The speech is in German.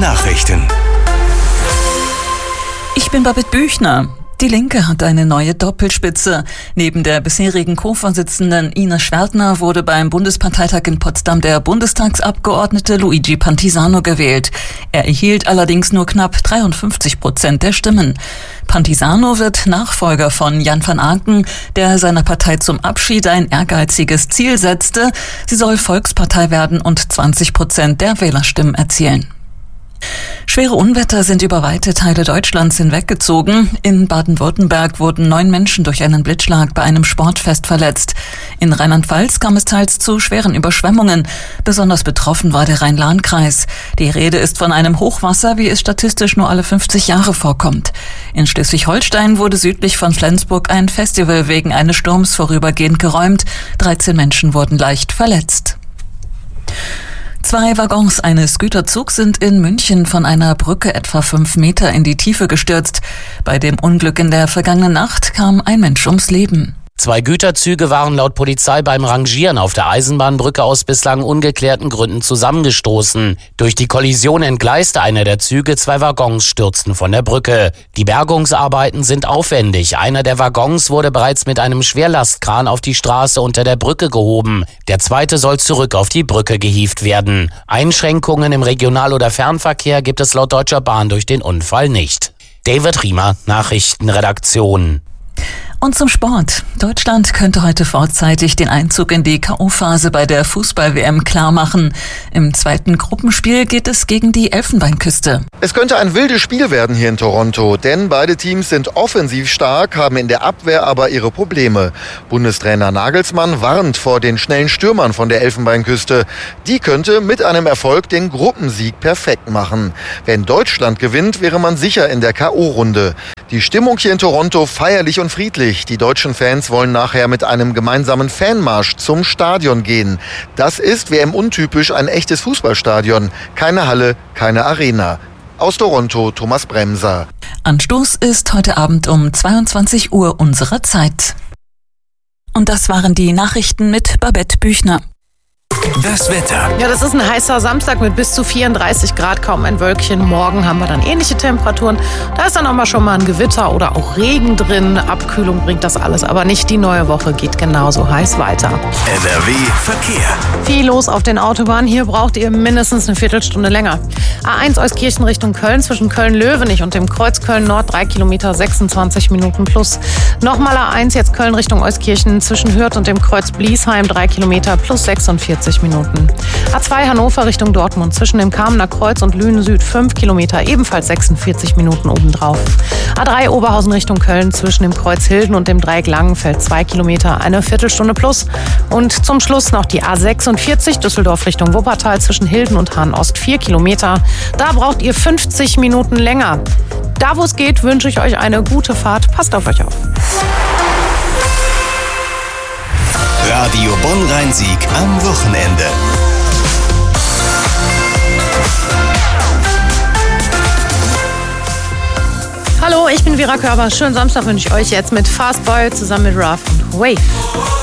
Nachrichten. Ich bin Babette Büchner. Die Linke hat eine neue Doppelspitze. Neben der bisherigen Co-Vorsitzenden Ines Schwertner wurde beim Bundesparteitag in Potsdam der Bundestagsabgeordnete Luigi Pantisano gewählt. Er erhielt allerdings nur knapp 53% der Stimmen. Pantisano wird Nachfolger von Jan van Aken, der seiner Partei zum Abschied ein ehrgeiziges Ziel setzte. Sie soll Volkspartei werden und 20% der Wählerstimmen erzielen. Schwere Unwetter sind über weite Teile Deutschlands hinweggezogen. In Baden-Württemberg wurden 9 Menschen durch einen Blitzschlag bei einem Sportfest verletzt. In Rheinland-Pfalz kam es teils zu schweren Überschwemmungen. Besonders betroffen war der Rhein-Lahn-Kreis. Die Rede ist von einem Hochwasser, wie es statistisch nur alle 50 Jahre vorkommt. In Schleswig-Holstein wurde südlich von Flensburg ein Festival wegen eines Sturms vorübergehend geräumt. 13 Menschen wurden leicht verletzt. 2 Waggons eines Güterzugs sind in München von einer Brücke etwa 5 Meter in die Tiefe gestürzt. Bei dem Unglück in der vergangenen Nacht kam ein Mensch ums Leben. 2 Güterzüge waren laut Polizei beim Rangieren auf der Eisenbahnbrücke aus bislang ungeklärten Gründen zusammengestoßen. Durch die Kollision entgleiste einer der Züge, 2 Waggons stürzten von der Brücke. Die Bergungsarbeiten sind aufwendig. Einer der Waggons wurde bereits mit einem Schwerlastkran auf die Straße unter der Brücke gehoben. Der zweite soll zurück auf die Brücke gehievt werden. Einschränkungen im Regional- oder Fernverkehr gibt es laut Deutscher Bahn durch den Unfall nicht. David Riemer, Nachrichtenredaktion. Und zum Sport. Deutschland könnte heute vorzeitig den Einzug in die K.O.-Phase bei der Fußball-WM klarmachen. Im zweiten Gruppenspiel geht es gegen die Elfenbeinküste. Es könnte ein wildes Spiel werden hier in Toronto, denn beide Teams sind offensiv stark, haben in der Abwehr aber ihre Probleme. Bundestrainer Nagelsmann warnt vor den schnellen Stürmern von der Elfenbeinküste. Die könnte mit einem Erfolg den Gruppensieg perfekt machen. Wenn Deutschland gewinnt, wäre man sicher in der K.O.-Runde. Die Stimmung hier in Toronto feierlich und friedlich. Die deutschen Fans wollen nachher mit einem gemeinsamen Fanmarsch zum Stadion gehen. Das ist WM-untypisch ein echtes Fußballstadion. Keine Halle, keine Arena. Aus Toronto, Thomas Bremser. Anstoß ist heute Abend um 22 Uhr unserer Zeit. Und das waren die Nachrichten mit Babette Büchner. Das Wetter. Ja, das ist ein heißer Samstag mit bis zu 34 Grad, kaum ein Wölkchen. Morgen haben wir dann ähnliche Temperaturen. Da ist dann auch mal schon mal ein Gewitter oder auch Regen drin. Abkühlung bringt das alles aber nicht. Die neue Woche geht genauso heiß weiter. NRW Verkehr. Viel los auf den Autobahnen. Hier braucht ihr mindestens eine Viertelstunde länger. A1 Euskirchen Richtung Köln zwischen Köln-Löwenich und dem Kreuz Köln-Nord 3 Kilometer 26 Minuten plus. Nochmal A1 jetzt Köln Richtung Euskirchen zwischen Hürth und dem Kreuz Bliesheim 3 Kilometer plus 46 Minuten. A2 Hannover Richtung Dortmund zwischen dem Kamener Kreuz und Lünen Süd 5 Kilometer, ebenfalls 46 Minuten obendrauf. A3 Oberhausen Richtung Köln zwischen dem Kreuz Hilden und dem Dreieck Langenfeld 2 Kilometer, eine Viertelstunde plus. Und zum Schluss noch die A46 Düsseldorf Richtung Wuppertal zwischen Hilden und Hahn-Ost 4 Kilometer. Da braucht ihr 50 Minuten länger. Da wo es geht, wünsche ich euch eine gute Fahrt. Passt auf euch auf. Radio Bonn-Rhein-Sieg am Wochenende. Hallo, ich bin Vera Körber. Schönen Samstag wünsche ich euch jetzt mit Fastboy zusammen mit Ruff und Wave.